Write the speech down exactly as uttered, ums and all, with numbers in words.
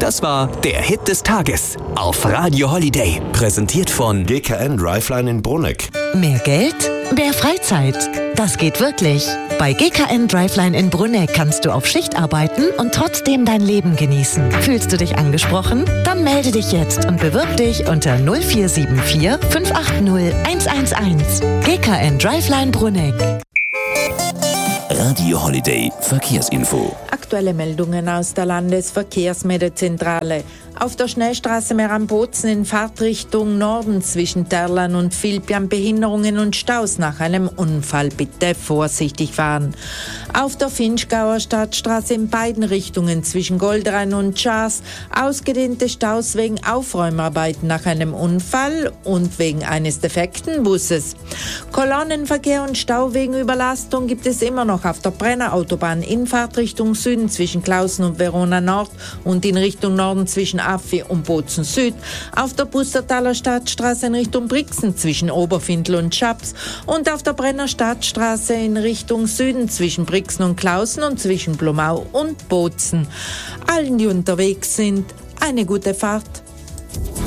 Das war der Hit des Tages auf Radio Holiday. Präsentiert von G K N Driveline in Bruneck. Mehr Geld? Mehr Freizeit. Das geht wirklich. Bei G K N Driveline in Bruneck kannst du auf Schicht arbeiten und trotzdem dein Leben genießen. Fühlst du dich angesprochen? Dann melde dich jetzt und bewirb dich unter null vier sieben vier fünf acht null eins eins eins. G K N Driveline Bruneck. Radio Holiday Verkehrsinfo. Aktuelle Meldungen aus der Landesverkehrsmeldezentrale. Auf der Schnellstraße Meran-Bozen in Fahrtrichtung Norden zwischen Terlan und Vilpian Behinderungen und Staus nach einem Unfall. Bitte vorsichtig fahren. Auf der Finchgauer Stadtstraße in beiden Richtungen zwischen Goldrhein und Schaas ausgedehnte Staus wegen Aufräumarbeiten nach einem Unfall und wegen eines defekten Busses. Kolonnenverkehr und Stau wegen Überlastung gibt es immer noch auf der Brenner Autobahn in Fahrtrichtung Süden zwischen Klausen und Verona Nord und in Richtung Norden zwischen Affi und Bozen Süd, auf der Pustertaler Stadtstraße in Richtung Brixen zwischen Oberfindl und Schaps und auf der Brenner Stadtstraße in Richtung Süden zwischen Brixen und Klausen und zwischen Blumau und Bozen. Allen, die unterwegs sind, eine gute Fahrt.